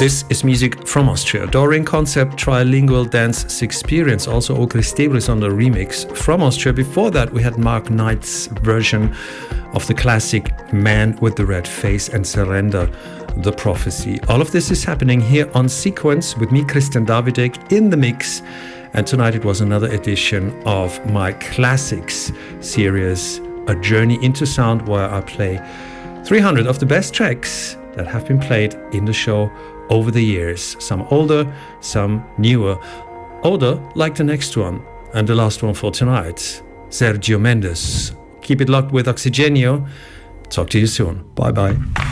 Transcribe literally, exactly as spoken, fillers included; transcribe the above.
This is music from Austria. Dorian Concept Trilingual Dance Experience, also Ogre Stables on the remix from Austria. Before that, we had Mark Knight's version of the classic Man with the Red Face and Surrender the Prophecy. All of this is happening here on Sequence with me, Christian Davidek, in the mix. And tonight it was another edition of my classics series, A Journey into Sound, where I play three hundred of the best tracks that have been played in the show over the years. Some older, some newer. Older, like the next one. And the last one for tonight, Sergio Mendes. Keep it locked with Oxygenio. Talk to you soon. Bye bye.